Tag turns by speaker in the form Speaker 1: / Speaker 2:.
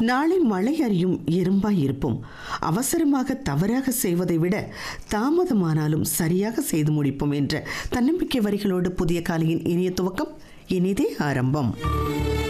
Speaker 1: நாளை மழை அறியும் எறும்பாய் இருப்போம். அவசரமாக தவறாக செய்வதை விட தாமதமானாலும் சரியாக செய்து முடிப்போம் என்ற தன்னம்பிக்கை வரிகளோடு புதிய காலையின் இனிய துவக்கம், இனிதே ஆரம்பம்.